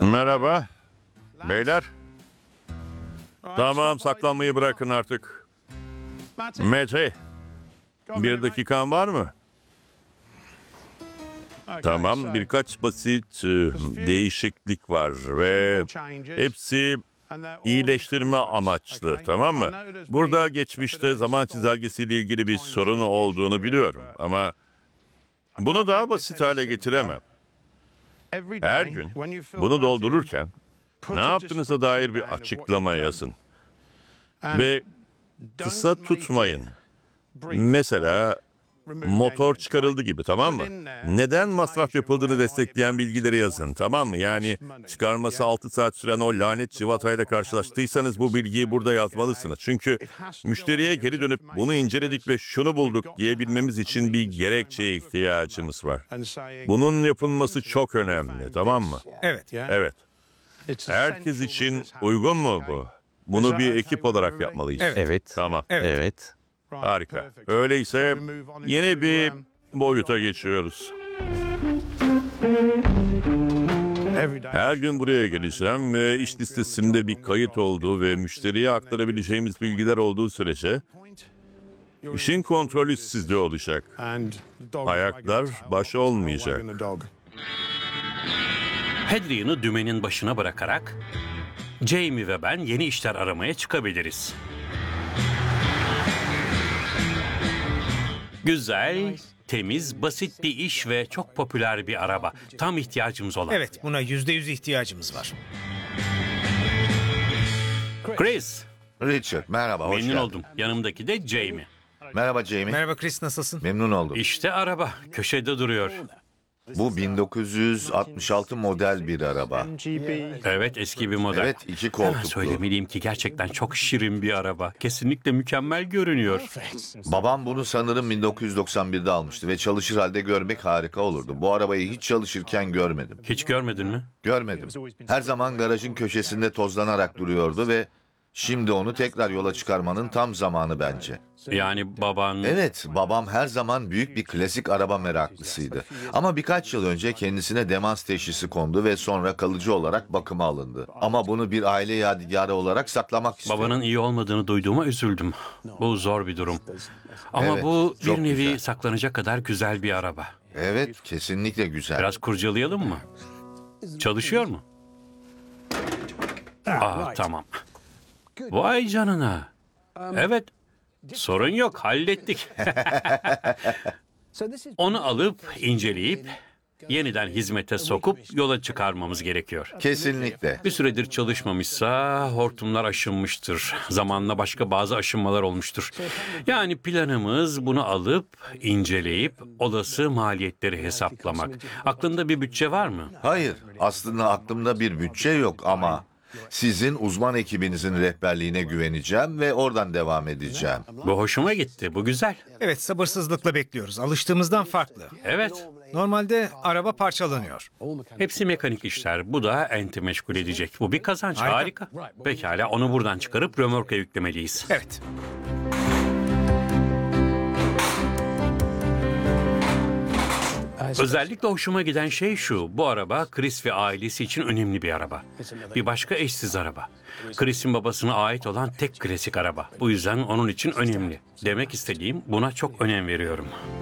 Merhaba. Beyler. Tamam, saklanmayı bırakın artık. Mete, bir dakikan var mı? Tamam, birkaç basit değişiklik var ve hepsi iyileştirme amaçlı, tamam mı? Burada geçmişte zaman çizelgesiyle ilgili bir sorun olduğunu biliyorum ama bunu daha basit hale getiremem. Her gün bunu doldururken ne yaptığınıza dair bir açıklama yazın. Ve kısa tutmayın. Mesela motor çıkarıldı gibi, tamam mı? Neden masraf yapıldığını destekleyen bilgileri yazın, tamam mı? Yani çıkarması 6 saat süren o lanet civatayla karşılaştıysanız bu bilgiyi burada yazmalısınız. Çünkü müşteriye geri dönüp bunu inceledik ve şunu bulduk diyebilmemiz için bir gerekçeye ihtiyacımız var. Bunun yapılması çok önemli, tamam mı? Evet. Evet. Herkes için uygun mu bu? Bunu bir ekip olarak yapmalıyız. Evet. Evet. Tamam. Evet. Evet. Harika. Öyleyse yeni bir boyuta geçiyoruz. Her gün buraya geleceğim ve iş listesinde bir kayıt olduğu ve müşteriye aktarabileceğimiz bilgiler olduğu sürece işin kontrolü sizde olacak. Ayaklar baş olmayacak. Hadrian'ı dümenin başına bırakarak Jamie ve ben yeni işler aramaya çıkabiliriz. Güzel, temiz, basit bir iş ve çok popüler bir araba. Tam ihtiyacımız olan. Evet, buna %100 ihtiyacımız var. Chris, Richard, merhaba, hoş memnun geldin. oldum. Yanımdaki de Jamie. Merhaba Jamie, Merhaba Chris, nasılsın? memnun oldum. İşte araba, köşede duruyor. Bu 1966 model bir araba. Evet, eski bir model. Evet, 2 Hemen koltuklu. söylemeliyim ki gerçekten çok şirin bir araba. Kesinlikle mükemmel görünüyor. Babam bunu sanırım 1991'de almıştı ve çalışır halde görmek harika olurdu. Bu arabayı hiç çalışırken görmedim. Hiç görmedin mi? Görmedim. Her zaman garajın köşesinde tozlanarak duruyordu ve şimdi onu tekrar yola çıkarmanın tam zamanı bence. Yani baban... Evet, babam her zaman büyük bir klasik araba meraklısıydı. Ama birkaç yıl önce kendisine demans teşhisi kondu ve sonra kalıcı olarak bakıma alındı. Ama bunu bir aile yadigarı olarak saklamak istiyorum. Babanın iyi olmadığını duyduğuma üzüldüm. Bu zor bir durum. Ama Evet, bu çok bir nevi güzel. saklanacak kadar güzel bir araba. Evet, kesinlikle güzel. Biraz kurcalayalım mı? Çalışıyor mu? Tamam. Vay canına. Evet. Sorun yok, hallettik. Onu alıp, inceleyip, yeniden hizmete sokup yola çıkarmamız gerekiyor. Kesinlikle. Bir süredir çalışmamışsa hortumlar aşınmıştır. Zamanla başka bazı aşınmalar olmuştur. Yani planımız bunu alıp, inceleyip, olası maliyetleri hesaplamak. Aklında bir bütçe var mı? Hayır, aslında aklımda bir bütçe yok ama sizin uzman ekibinizin rehberliğine güveneceğim ve oradan devam edeceğim. Bu hoşuma gitti, bu güzel. Evet, sabırsızlıkla bekliyoruz. Alıştığımızdan farklı. Evet, Normalde araba parçalanıyor. hepsi mekanik işler. Bu da enti meşgul edecek. Bu bir kazanç, Harika. harika. Pekala, onu buradan çıkarıp römorka yüklemeliyiz. Evet. Özellikle hoşuma giden şey şu, bu araba Chris ve ailesi için önemli bir araba. Bir başka eşsiz araba. Chris'in babasına ait olan tek klasik araba. Bu yüzden onun için önemli. Demek istediğim buna çok önem veriyorum.